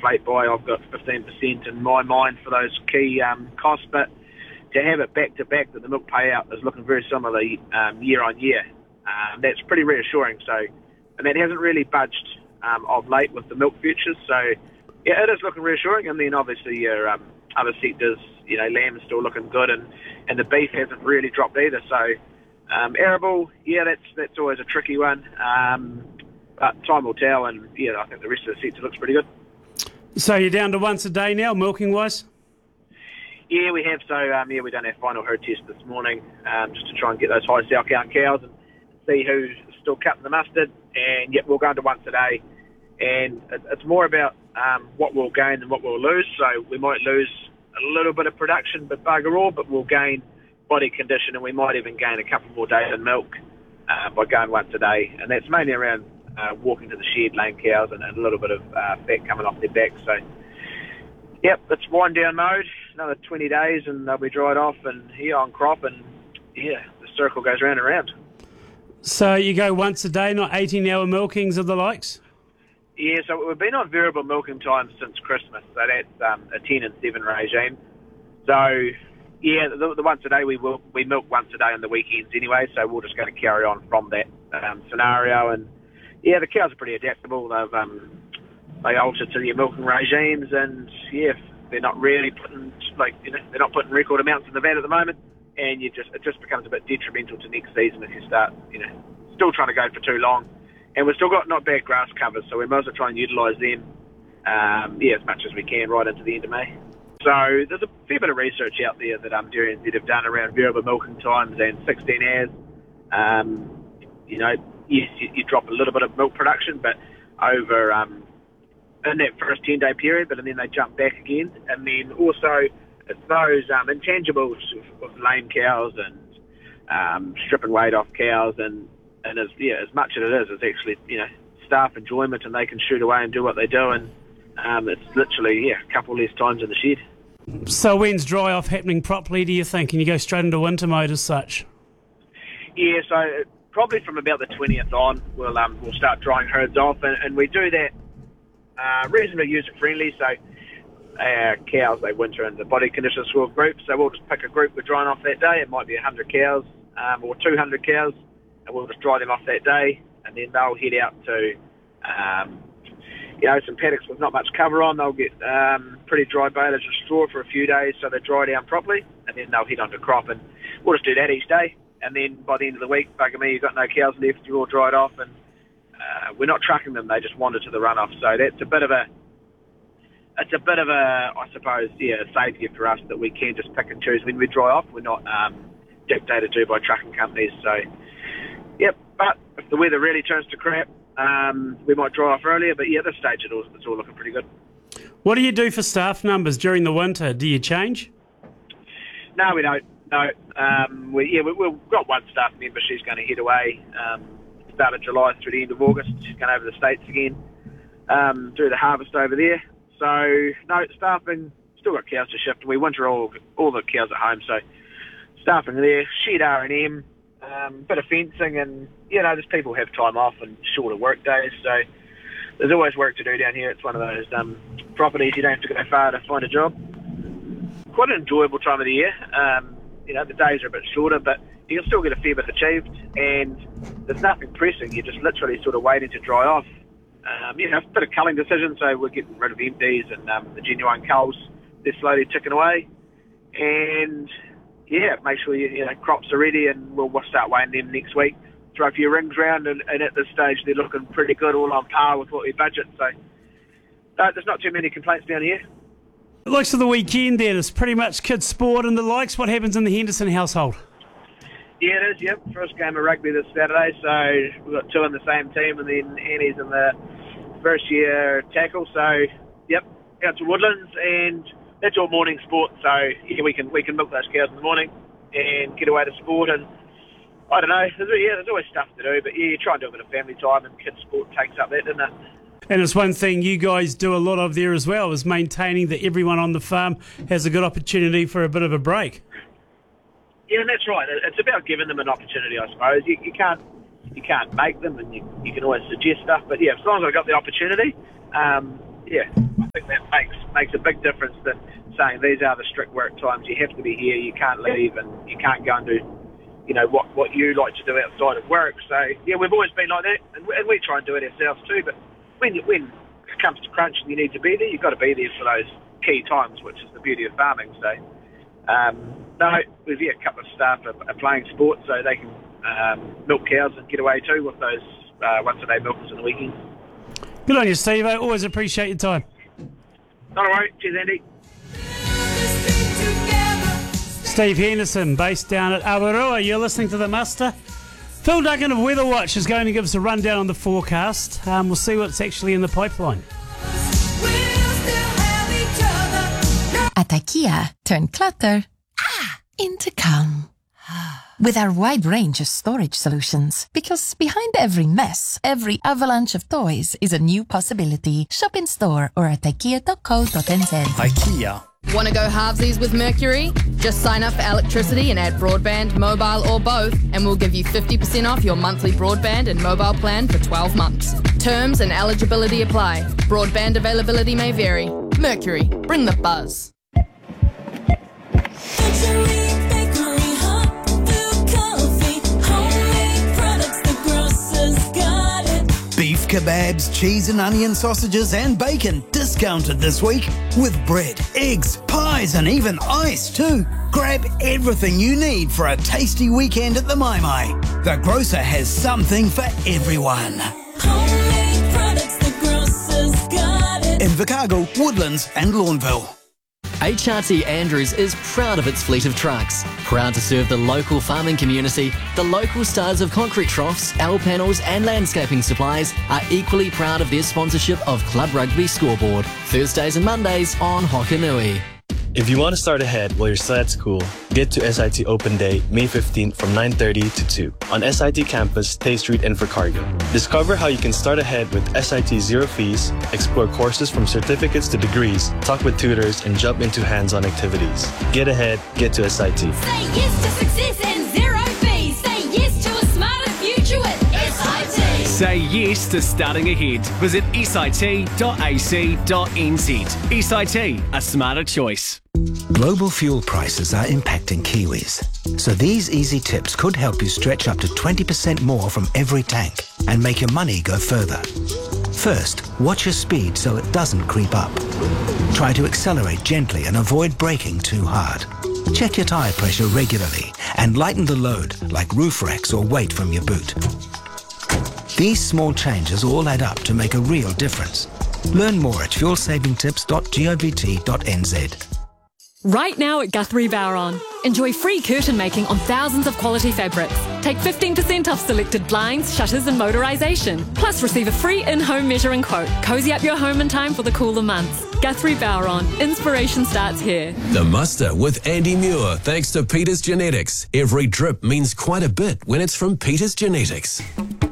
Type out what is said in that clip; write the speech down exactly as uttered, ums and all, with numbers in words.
inflate by. I've got fifteen percent in my mind for those key um, costs, but to have it back to back, that the milk payout is looking very similar um, year on year, um, that's pretty reassuring. So, and that hasn't really budged um, of late with the milk futures. So, yeah, it is looking reassuring. And then obviously your um, other sectors, you know, lamb is still looking good, and, and the beef hasn't really dropped either. So, um, arable, yeah, that's that's always a tricky one. Um, but time will tell, and yeah, I think the rest of the sector looks pretty good. So you're down to once a day now, milking wise? Yeah, we have. So, um, yeah, we done our final herd test this morning um, just to try and get those high sow count cows and see who's still cutting the mustard. And, yeah, we'll go into once a day. And it, it's more about um, what we'll gain than what we'll lose. So we might lose a little bit of production, but bugger all, but we'll gain body condition, and we might even gain a couple more days in milk uh, by going once a day. And that's mainly around uh, walking to the shed, laying cows, and, and a little bit of uh, fat coming off their back. So, yep, it's wind down mode. Another twenty days and they'll be dried off and here on crop, and yeah, the circle goes round and round. So you go once a day, not eighteen hour milkings of the likes? Yeah, so we've been on variable milking times since Christmas, so that's um, a ten and seven regime. So yeah, the, the once a day we will we milk once a day on the weekends anyway, so we're just going to carry on from that um, scenario. And yeah, the cows are pretty adaptable. They've um, they alter to their milking regimes, and yeah, they're not really putting, like, you know, they're not putting record amounts in the vat at the moment, and you just it just becomes a bit detrimental to next season if you start, you know, still trying to go for too long. And we've still got not bad grass covers, so we might as well try and utilise them, um, yeah, as much as we can right into the end of May. So there's a fair bit of research out there that um, Dairy N Z have done around variable milking times and sixteen hours. Um, you know, yes, you, you drop a little bit of milk production, but over um, in that first ten-day period, but and then they jump back again. And then also it's those um, intangibles of, of lame cows and um, stripping weight off cows, and, and as, yeah, as much as it is, it's actually, you know, staff enjoyment, and they can shoot away and do what they do, and um, it's literally, yeah, a couple less times in the shed. So when's dry off happening properly, do you think? Can you go straight into winter mode as such? Yeah, so probably from about the twentieth on, we'll um, we'll start drying herds off, and, and we do that uh, reasonably user-friendly. So our cows, they winter in the body condition score group, so we'll just pick a group we're drying off that day. It might be one hundred cows um, or two hundred cows, and we'll just dry them off that day, and then they'll head out to um, you know, some paddocks with not much cover on. They'll get um, pretty dry balers of straw for a few days so they dry down properly, and then they'll head on to crop, and we'll just do that each day. And then by the end of the week, bugger me, you've got no cows left, you're all dried off, and uh, we're not trucking them, they just wander to the runoff. So that's a bit of a, it's a bit of a, I suppose, yeah, a saviour for us that we can just pick and choose when we dry off. We're not um, dictated to by trucking companies. So, yep, but if the weather really turns to crap, um, we might dry off earlier, but yeah, at this stage it all, it's all looking pretty good. What do you do for staff numbers during the winter? Do you change? No, we don't. No, um, we, yeah, we, we've got one staff member. She's going to head away um, start of July through the end of August. She's going over the States again, um, do the harvest over there. So, no, staffing, still got cows to shift. We winter all all the cows at home, so staffing there, shed R and M, um, bit of fencing, and, you know, just people have time off and shorter work days, so there's always work to do down here. It's one of those um, properties you don't have to go far to find a job. Quite an enjoyable time of the year. Um, You know, the days are a bit shorter, but you can still get a fair bit achieved, and there's nothing pressing. You're just literally sort of waiting to dry off. Um, you know, it's a bit of culling decision, so we're getting rid of empties and um, the genuine culls. They're slowly ticking away. And, yeah, make sure you, you know, crops are ready, and we'll, we'll start weighing them next week. Throw a few rings round, and, and at this stage they're looking pretty good, all on par with what we budget. So no, there's not too many complaints down here. It looks for the weekend then, it's pretty much kids' sport and the likes. What happens in the Henderson household? Yeah, it is, yep. First game of rugby this Saturday, so we've got two in the same team, and then Annie's in the first year tackle. So, yep, out to Woodlands, and that's all morning sport. So, yeah, we can we can milk those cows in the morning and get away to sport. And I don't know, there's, yeah, there's always stuff to do, but yeah, you try and do a bit of family time, and kids' sport takes up that, doesn't it? And it's one thing you guys do a lot of there as well, is maintaining that everyone on the farm has a good opportunity for a bit of a break. Yeah, and that's right. It's about giving them an opportunity, I suppose. You, you can't you can't make them, and you, you can always suggest stuff, but yeah, as long as I've got the opportunity, um, yeah, I think that makes makes a big difference than saying these are the strict work times. You have to be here. You can't leave, and you can't go and do, you know, what what you like to do outside of work. So yeah, we've always been like that, and we, and we try and do it ourselves too. But when you, when it comes to crunch and you need to be there, you've got to be there for those key times, which is the beauty of farming. So um, no, we've yeah, a couple of staff are, are playing sports, so they can um, milk cows and get away too with those uh, once a day milkers on the weekends. Good on you, Steve. I always appreciate your time. Not all right. Cheers, Andy. Steve Henderson, based down at Awarua. You're listening to The Muster. Phil Duggan of Weather Watch is going to give us a rundown on the forecast. Um, we'll see what's actually in the pipeline. At IKEA, turn clutter ah, into calm. With our wide range of storage solutions. Because behind every mess, every avalanche of toys is a new possibility. Shop in store or at ikea dot co dot n z. IKEA. Want to go halvesies with Mercury? Just sign up for electricity and add broadband, mobile or both, and we'll give you fifty percent off your monthly broadband and mobile plan for twelve months. Terms and eligibility apply. Broadband availability may vary. Mercury, bring the buzz. Beef kebabs, cheese and onion sausages and bacon discounted this week with bread, eggs, pies and even ice too. Grab everything you need for a tasty weekend at the Mai Mai. The grocer has something for everyone. Homemade products, the grocer's got it. In Vicargo, Woodlands and Lawnville. H R T Andrews is proud of its fleet of trucks. Proud to serve the local farming community, the local stars of concrete troughs, L panels and landscaping supplies are equally proud of their sponsorship of Club Rugby Scoreboard. Thursdays and Mondays on Hokanui. If you want to start ahead while you're still at school, get to S I T Open Day, May fifteenth from nine thirty to two on S I T campus, Tay Street and Invercargill. Discover how you can start ahead with S I T zero fees, explore courses from certificates to degrees, talk with tutors, and jump into hands-on activities. Get ahead, get to S I T. Say yes to success and zero fees. Say yes to a smarter future with S I T. Say yes to starting ahead. Visit S I T dot A C dot N Z. S I T, a smarter choice. Global fuel prices are impacting Kiwis. So these easy tips could help you stretch up to twenty percent more from every tank and make your money go further. First, watch your speed so it doesn't creep up. Try to accelerate gently and avoid braking too hard. Check your tyre pressure regularly and lighten the load like roof racks or weight from your boot. These small changes all add up to make a real difference. Learn more at fuel saving tips dot govt dot n z. Right now at Guthrie Bowron. Enjoy free curtain making on thousands of quality fabrics. Take fifteen percent off selected blinds, shutters and motorisation. Plus receive a free in-home measuring quote. Cozy up your home in time for the cooler months. Guthrie Bowron. Inspiration starts here. The Muster with Andy Muir, thanks to Peters Genetics. Every drip means quite a bit when it's from Peters Genetics.